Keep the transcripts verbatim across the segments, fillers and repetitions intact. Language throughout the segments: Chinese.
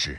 制。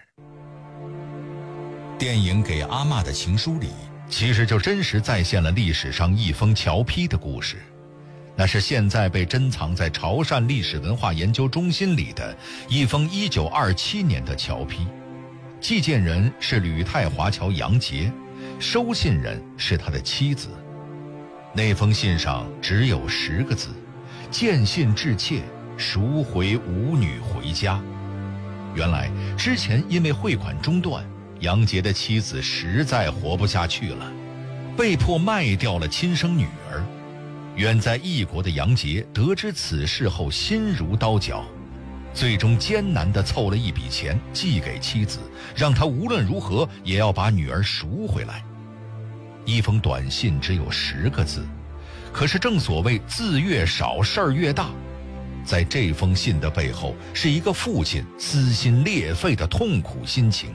电影《给阿嬷的情书》里，其实就真实再现了历史上一封侨批的故事。那是现在被珍藏在潮汕历史文化研究中心里的一封一九二七年的侨批，寄件人是吕太华侨杨杰，收信人是他的妻子。那封信上只有十个字：见信致切，赎回五女回家。原来之前因为汇款中断，杨杰的妻子实在活不下去了，被迫卖掉了亲生女儿。远在异国的杨杰得知此事后心如刀绞，最终艰难地凑了一笔钱寄给妻子，让她无论如何也要把女儿赎回来。一封短信只有十个字，可是正所谓字越少事儿越大，在这封信的背后是一个父亲撕心裂肺的痛苦心情。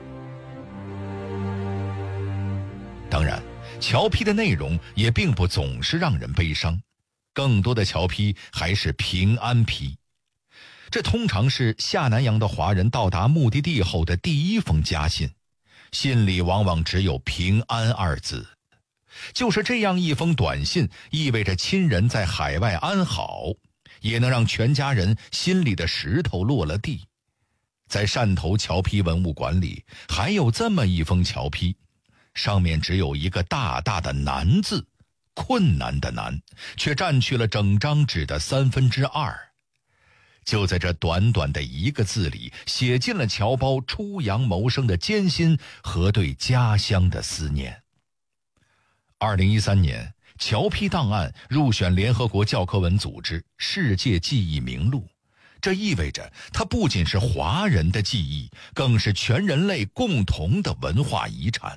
当然，侨批的内容也并不总是让人悲伤，更多的侨批还是平安批。这通常是下南洋的华人到达目的地后的第一封家信，信里往往只有平安二字。就是这样一封短信，意味着亲人在海外安好，也能让全家人心里的石头落了地。在汕头侨批文物馆里，还有这么一封侨批，上面只有一个大大的难字，困难的难，却占据了整张纸的三分之二。就在这短短的一个字里，写尽了侨胞出洋谋生的艰辛和对家乡的思念。二零一三年，侨批档案入选联合国教科文组织世界记忆名录，这意味着它不仅是华人的记忆，更是全人类共同的文化遗产。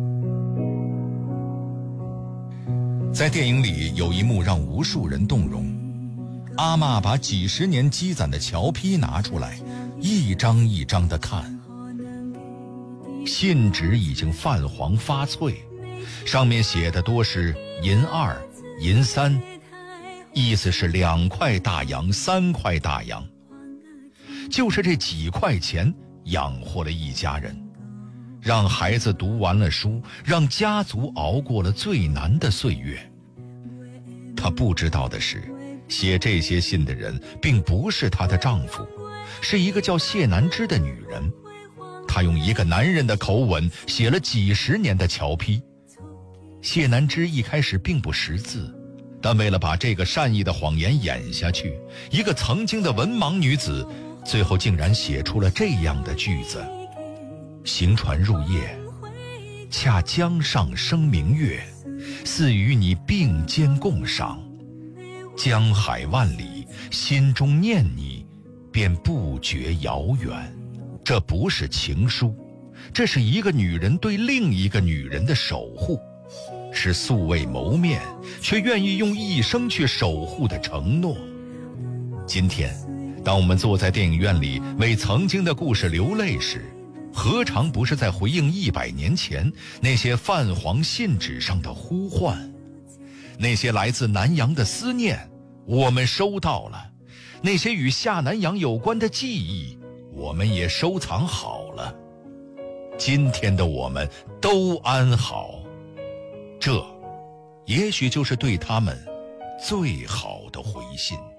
在电影里有一幕让无数人动容，阿嬷把几十年积攒的侨批拿出来，一张一张地看。信纸已经泛黄发脆，上面写的多是银二、银三，意思是两块大洋、三块大洋。就是这几块钱养活了一家人，让孩子读完了书，让家族熬过了最难的岁月。她不知道的是，写这些信的人并不是她的丈夫，是一个叫谢南芝的女人。她用一个男人的口吻写了几十年的侨批。谢南芝一开始并不识字，但为了把这个善意的谎言演下去，一个曾经的文盲女子最后竟然写出了这样的句子：行船入夜，恰江上生明月，似与你并肩共赏。江海万里，心中念你，便不觉遥远。这不是情书，这是一个女人对另一个女人的守护，是素未谋面却愿意用一生去守护的承诺。今天，当我们坐在电影院里为曾经的故事流泪时，何尝不是在回应一百年前那些泛黄信纸上的呼唤？那些来自南洋的思念，我们收到了；那些与下南洋有关的记忆，我们也收藏好了。今天的我们都安好，这也许就是对他们最好的回信。